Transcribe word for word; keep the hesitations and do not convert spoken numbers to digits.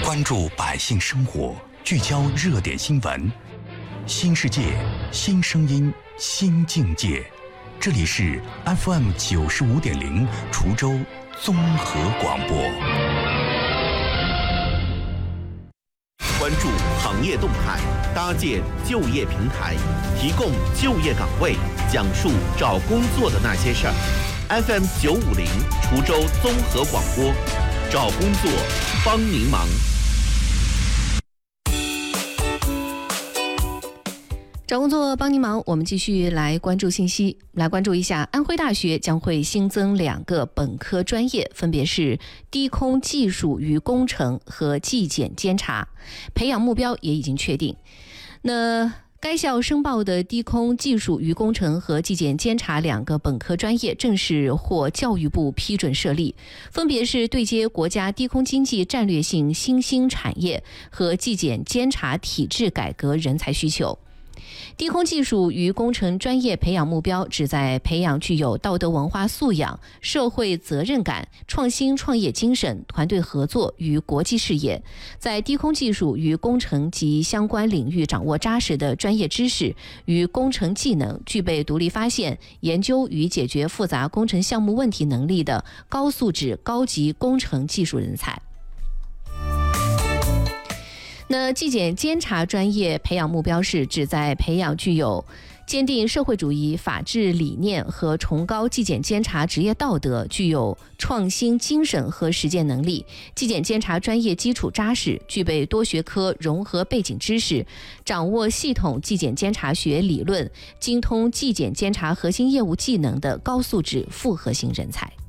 关注百姓生活，聚焦热点新闻，新世界，新声音，新境界。这里是 F M 九十五点零滁州综合广播。 关注行业动态，搭建就业平台，提供就业岗位，讲述找工作的那些事儿。F M 九五零滁州综合广播，找工作帮您忙。 找工作帮您忙，我们继续来关注信息，来关注一下安徽大学将会新增两个本科专业，分别是低空技术与工程和纪检监察，培养目标也已经确定。那该校申报的低空技术与工程和纪检监察两个本科专业正式获教育部批准设立，分别是对接国家低空经济战略性新兴产业和纪检监察体制改革人才需求。低空技术与工程专业培养目标旨在培养具有道德文化素养、社会责任感、创新创业精神、团队合作与国际视野，在低空技术与工程及相关领域掌握扎实的专业知识与工程技能，具备独立发现、研究与解决复杂工程项目问题能力的高素质高级工程技术人才。那纪检监察专业培养目标是旨在培养具有坚定社会主义法治理念和崇高纪检监察职业道德，具有创新精神和实践能力。纪检监察专业基础扎实，具备多学科融合背景知识，掌握系统纪检监察学理论，精通纪检监察核心业务技能的高素质复合型人才。